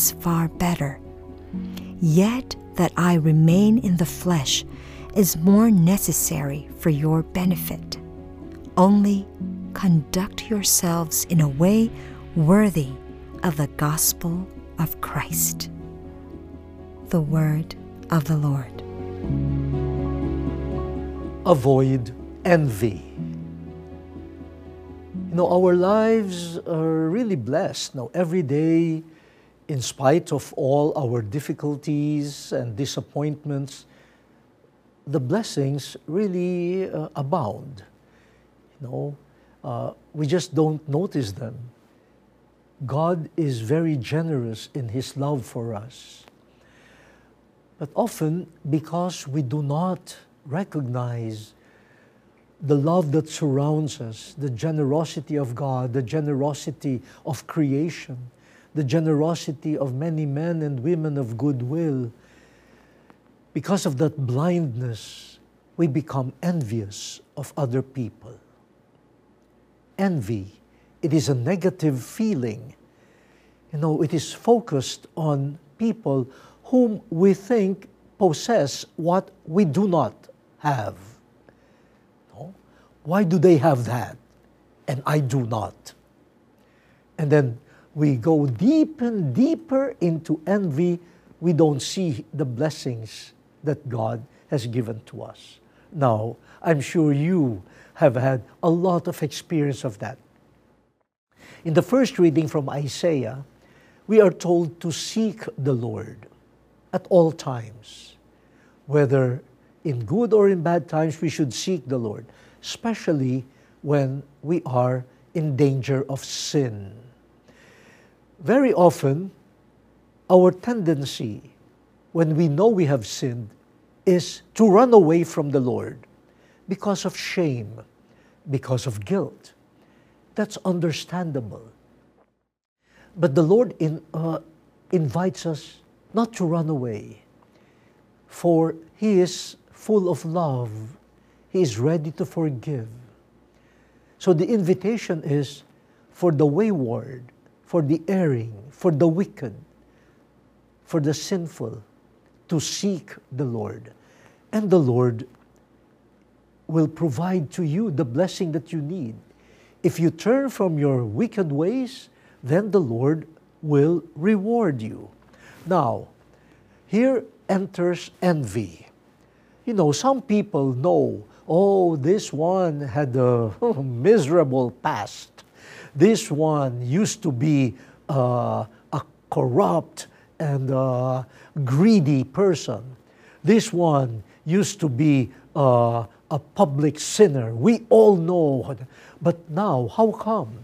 is far better. Yet that I remain in the flesh is more necessary for your benefit. Only conduct yourselves in a way worthy of the gospel of Christ. The word of the Lord. Avoid envy. Our lives are really blessed. Every day, in spite of all our difficulties and disappointments, the blessings really abound. We just don't notice them. God is very generous in His love for us. But often, because we do not recognize the love that surrounds us, the generosity of God, the generosity of creation, the generosity of many men and women of goodwill, because of that blindness, we become envious of other people. Envy, it is a negative feeling. It is focused on people whom we think possess what we do not have. Why do they have that and I do not? And then we go deep and deeper into envy. We don't see the blessings that God has given to us. Now, I'm sure you have had a lot of experience of that. In the first reading from Isaiah, we are told to seek the Lord at all times. Whether in good or in bad times, we should seek the Lord, especially when we are in danger of sin. Very often, our tendency, when we know we have sinned, is to run away from the Lord because of shame, because of guilt. That's understandable. But the Lord invites us not to run away, for He is full of love. He is ready to forgive. So the invitation is for the wayward, for the erring, for the wicked, for the sinful, to seek the Lord. And the Lord will provide to you the blessing that you need. If you turn from your wicked ways, then the Lord will reward you. Now, here enters envy. Some people know, this one had a miserable past. This one used to be a corrupt and greedy person. This one used to be a public sinner. We all know. But now, how come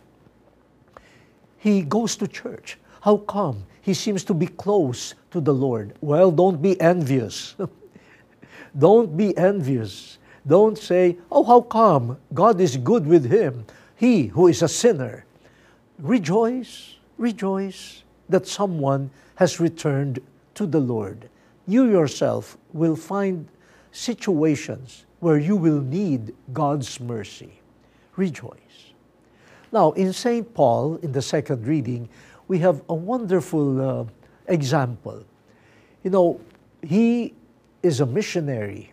he goes to church? How come he seems to be close to the Lord? Well, don't be envious. Don't be envious. Don't say, how come God is good with him, he who is a sinner? Rejoice, rejoice that someone has returned to the Lord. You yourself will find situations where you will need God's mercy. Rejoice. Now, in St. Paul, in the second reading, we have a wonderful example. He is a missionary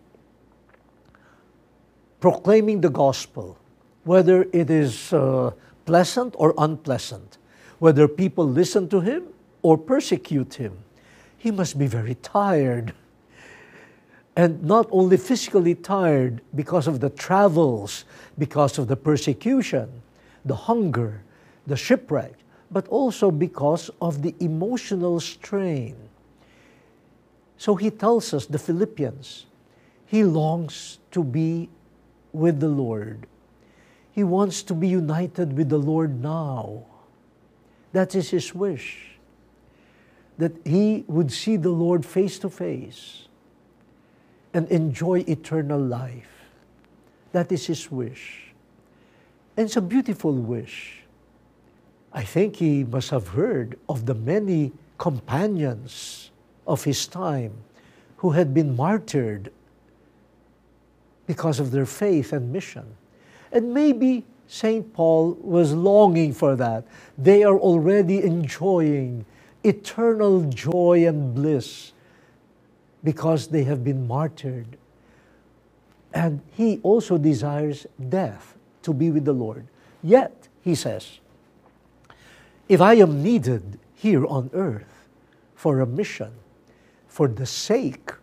proclaiming the gospel, whether it is pleasant or unpleasant, whether people listen to him or persecute him. He must be very tired. And not only physically tired because of the travels, because of the persecution, the hunger, the shipwreck, but also because of the emotional strain. So he tells us, the Philippians, he longs to be with the Lord. He wants to be united with the Lord now. That is his wish, that he would see the Lord face to face and enjoy eternal life. That is his wish. And it's a beautiful wish. I think he must have heard of the many companions of his time who had been martyred because of their faith and mission. And maybe St. Paul was longing for that. They are already enjoying eternal joy and bliss because they have been martyred. And he also desires death to be with the Lord. Yet, he says, if I am needed here on earth for a mission, for the sake